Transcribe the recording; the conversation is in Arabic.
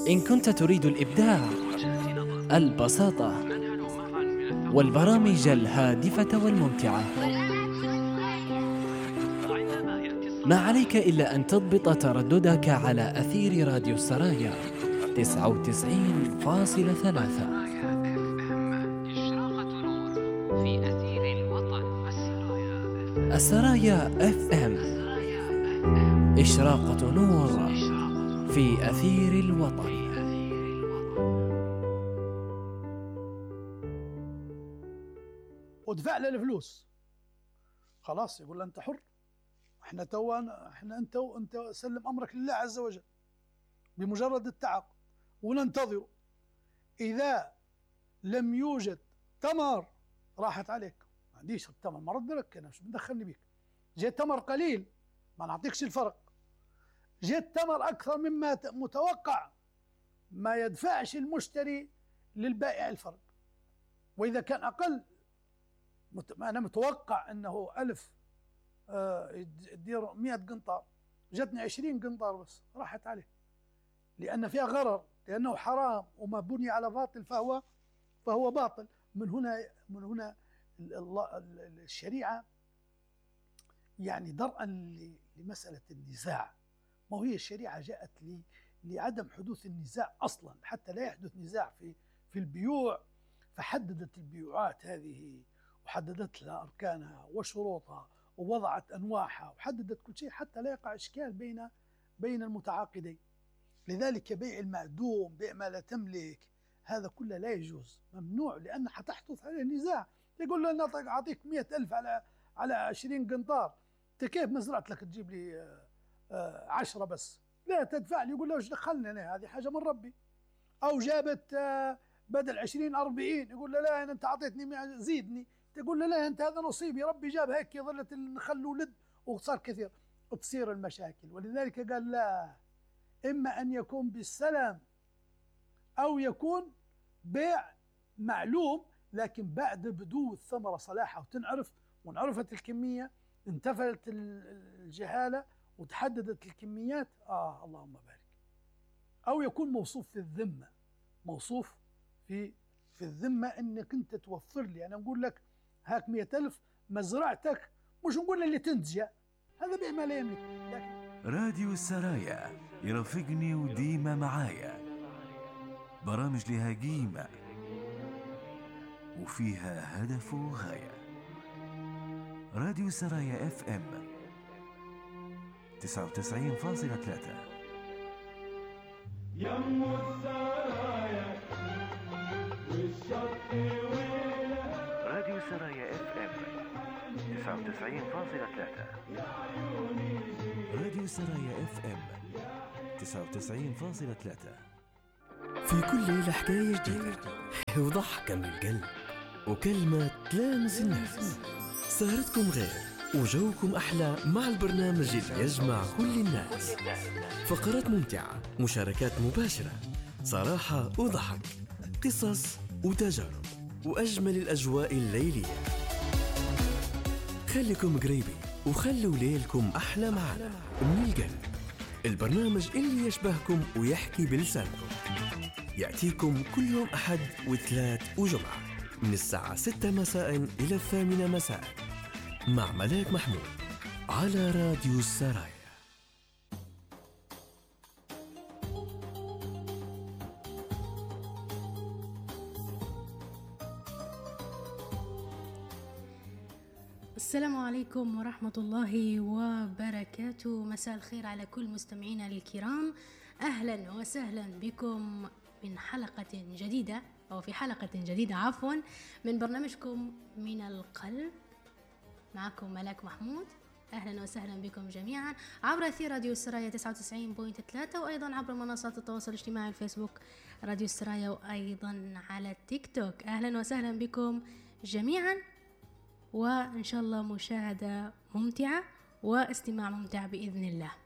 إن كنت تريد الإبداع، البساطة، والبرامج الهادفة والممتعة، ما عليك إلا أن تضبط ترددك على أثير راديو السرايا 99.3. السرايا FM، إشراقة نور في أثير الوطن. ودفع له الفلوس، خلاص يقول له أنت حر، احنا انت سلم امرك لله عز وجل بمجرد التعاقد وننتظره. اذا لم يوجد تمر راحت عليك، ما عنديش التمر، ما رد لك، انا مش مدخلني بيك. جاء تمر قليل ما نعطيكش الفرق، جاء تمر اكثر مما متوقع ما يدفعش المشتري للبائع الفرق. واذا كان اقل انا متوقع انه 1000 يدير 100 قنطار، جتني 20 قنطار بس راحت عليه، لأن فيها غرر، لأنه حرام وما بني على باطل فهو باطل. من هنا الشريعة يعني درءا لمسألة النزاع. ما هي الشريعة جاءت لعدم حدوث النزاع أصلا، حتى لا يحدث نزاع في البيوع، فحددت البيوعات هذه وحددت لها أركانها وشروطها ووضعت أنواعها وحددت كل شيء حتى لا يقع إشكال بين المتعاقدين. لذلك بيع المعدوم، بيع ما لا تملك، هذا كله لا يجوز، ممنوع، لأن حتحدث عليه نزاع. يقول له أنا أعطيك 100,000 على 20 قنطار، أنت كيف مزرعت لك تجيب لي 10 بس؟ لا تدفع لي. يقول له إيش دخلني أنا، هذه حاجة من ربي. أو جابت بدل 20 40، يقول له لا أنت أعطيتني 100 زيدني، تقول له لا أنت هذا نصيبي، ربي جاب هيك ظلت النخل ولد وصار كثير، تصير المشاكل. ولذلك قال لا، إما أن يكون بالسلام أو يكون بيع معلوم، لكن بعد بدو الثمرة صلاحها وتنعرف، وانعرفت الكمية، انتفلت الجهالة وتحددت الكميات، اللهم بارك. أو يكون موصوف في الذمة، موصوف في الذمة أنك أنت توفر لي، أنا نقول لك هاك 100,000 مزرعتك، مش نقول اللي تنتج، هذا بيع ما لا يملك. راديو السرايا يرافقني وديما معايا، برامج لها قيمة وفيها هدف وغاية. راديو السرايا FM 99.3. يم السرايا والشط ويلها. راديو السرايا FM 99.3. راديو السرايا FM 99.3. في كل ليلة حكاية جديدة وضحكة من القلب وكلمة تلامس النفس. سهرتكم غير وجوكم أحلى مع البرنامج اللي يجمع كل الناس. فقرات ممتعة، مشاركات مباشرة، صراحة وضحك، قصص وتجارب، وأجمل الأجواء الليلية. خليكم قريبين وخلوا ليلكم أحلى معنا من القلب. البرنامج اللي يشبهكم ويحكي بلسانكم يأتيكم كل يوم أحد وثلاث وجمعة من الساعة 6 مساء إلى 8 مساء مع ملاك محمود على راديو السرايا. السلام عليكم ورحمة الله وبركاته. مساء الخير على كل مستمعينا الكرام، أهلا وسهلا بكم من حلقة جديدة، أو في حلقة جديدة عفوا، من برنامجكم من القلب. معكم ملاك محمود، أهلا وسهلا بكم جميعا عبر أثير راديو السرايا 99.3، وأيضا عبر منصات التواصل الاجتماعي الفيسبوك راديو السرايا، وأيضا على التيك توك. أهلا وسهلا بكم جميعا، وإن شاء الله مشاهدة ممتعة واستماع ممتع بإذن الله.